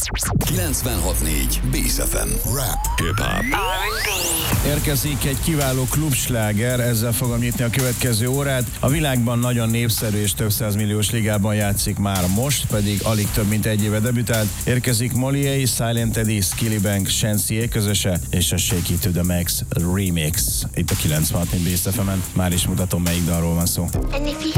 96.4 Bész FM. Rap, hip-hop. Érkezik egy kiváló klubsláger, ezzel fogom nyitni a következő órát. A világban nagyon népszerű és több százmilliós ligában játszik már most, pedig alig több mint egy éve debütált. Érkezik Molié, Silent Eddie, Skillybank, Shenseea közöse és a Shake It to the Max remix. Itt a 96.4 Bész FM-en. Már is mutatom, melyik dalról van szó. And if you